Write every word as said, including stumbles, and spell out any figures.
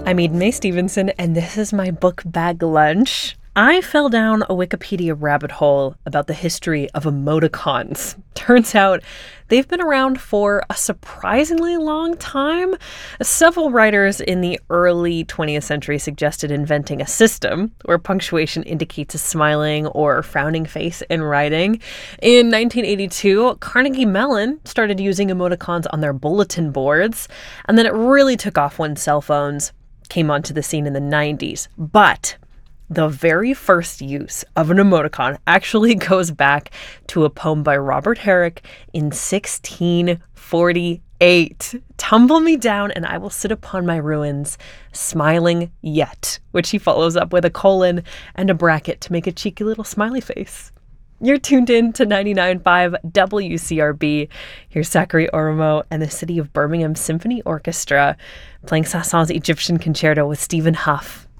I'm Eden Mae Stevenson, and this is my book bag lunch. I fell down a Wikipedia rabbit hole about the history of emoticons. Turns out they've been around for a surprisingly long time. Several writers in the early twentieth century suggested inventing a system where punctuation indicates a smiling or frowning face in writing. In nineteen eighty-two, Carnegie Mellon started using emoticons on their bulletin boards, and then it really took off when cell phones came onto the scene in the nineties. But the very first use of an emoticon actually goes back to a poem by Robert Herrick in sixteen forty-eight. Tumble me down and I will sit upon my ruins, smiling yet, which he follows up with a colon and a bracket to make a cheeky little smiley face. You're tuned in to ninety-nine point five W C R B. Here's Zachary Oromo and the City of Birmingham Symphony Orchestra playing Saint-Saëns' Egyptian Concerto with Stephen Hough.